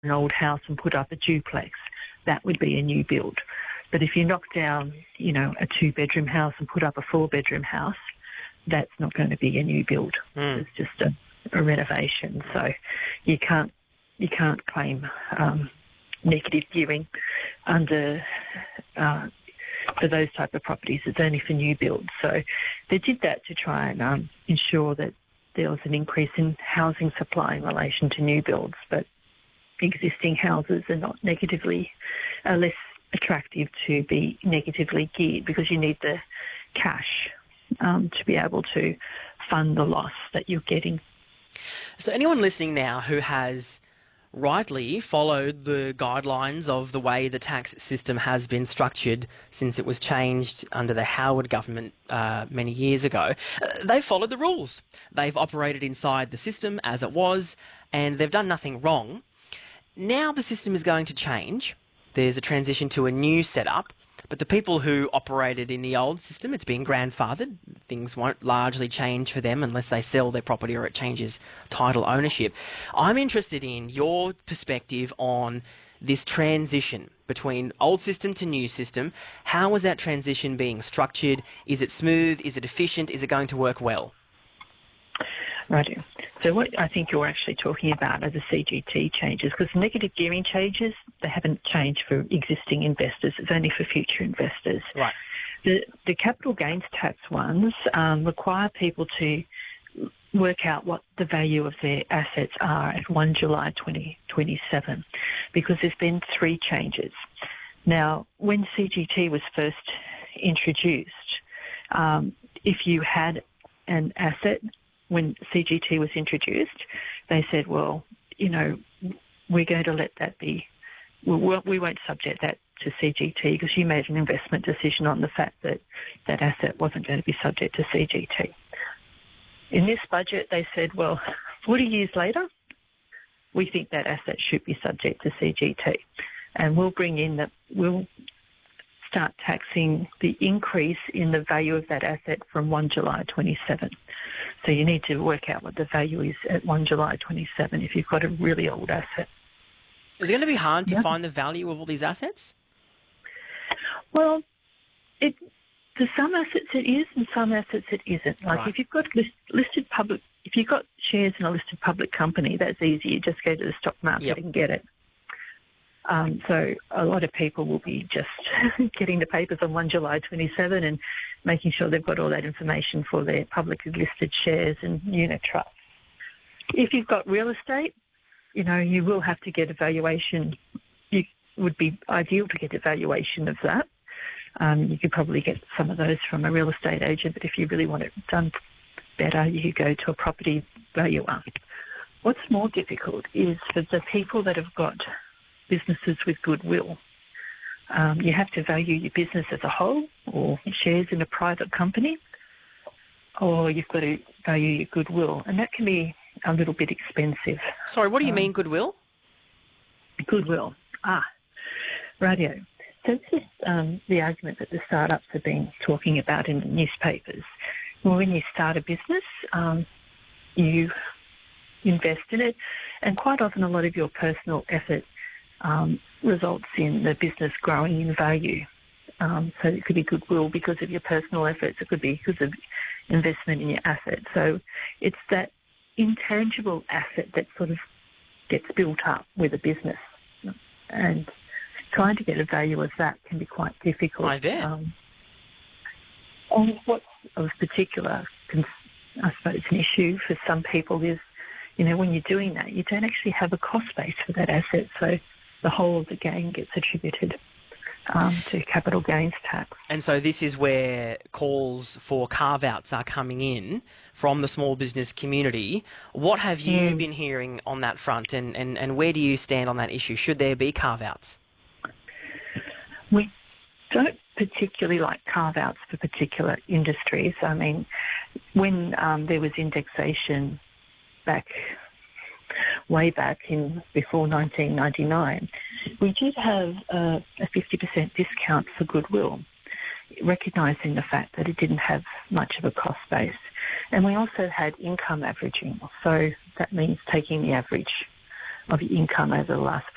an old house and put up a duplex, that would be a new build. But if you knock down, a 2-bedroom house and put up a 4-bedroom house, that's not going to be a new build. It's just a renovation. So you can't claim negative gearing under for those type of properties. It's only for new builds. So they did that to try and ensure that there was an increase in housing supply in relation to new builds, but existing houses are not less attractive to be negatively geared, because you need the cash to be able to fund the loss that you're getting. So anyone listening now who has rightly followed the guidelines of the way the tax system has been structured since it was changed under the Howard government many years ago, they've followed the rules. They've operated inside the system as it was, and they've done nothing wrong. Now the system is going to change. There's a transition to a new setup, but the people who operated in the old system, it's been grandfathered. Things won't largely change for them unless they sell their property or it changes title ownership. I'm interested in your perspective on this transition between old system to new system. How is that transition being structured? Is it smooth? Is it efficient? Is it going to work well? Right. So what I think you're actually talking about are the CGT changes, because negative gearing changes, they haven't changed for existing investors. It's only for future investors. Right. The capital gains tax ones require people to work out what the value of their assets are at 1 July 2027, because there's been 3 changes. Now, when CGT was first introduced, if you had an asset when CGT was introduced, they said, well, we're going to let that be. We won't subject that to CGT because you made an investment decision on the fact that that asset wasn't going to be subject to CGT. In this budget, they said, well, 40 years later, we think that asset should be subject to CGT. And we'll start taxing the increase in the value of that asset from 1 July 27. So you need to work out what the value is at 1 July 27 if you've got a really old asset. Is it going to be hard to find the value of all these assets? Well, for some assets it is, and some assets it isn't. Like if you've got if you've got shares in a listed public company, that's easy. You just go to the stock market and get it. So a lot of people will be just getting the papers on 1 July 27 and making sure they've got all that information for their publicly listed shares and unit trusts. If you've got real estate, you will have to get a valuation. It would be ideal to get a valuation of that. You could probably get some of those from a real estate agent, but if you really want it done better, you could go to a property valuer. What's more difficult is for the people that have got businesses with goodwill. You have to value your business as a whole or shares in a private company, or you've got to value your goodwill, and that can be a little bit expensive. Sorry, what do you mean goodwill? Goodwill. Radio. So this is the argument that the startups have been talking about in the newspapers. Well, when you start a business, you invest in it, and quite often a lot of your personal effort results in the business growing in value. So it could be goodwill because of your personal efforts. It could be because of investment in your asset. So it's that intangible asset that sort of gets built up with a business. And trying to get a value of that can be quite difficult. I bet. And what's of particular, I suppose, an issue for some people is, when you're doing that, you don't actually have a cost base for that asset. So the whole of the gain gets attributed to capital gains tax. And so this is where calls for carve-outs are coming in from the small business community. What have you been hearing on that front, and where do you stand on that issue? Should there be carve-outs? We don't particularly like carve-outs for particular industries. I mean, when there was indexation way back before 1999, we did have a 50% discount for goodwill, recognising the fact that it didn't have much of a cost base. And we also had income averaging, so that means taking the average of your income over the last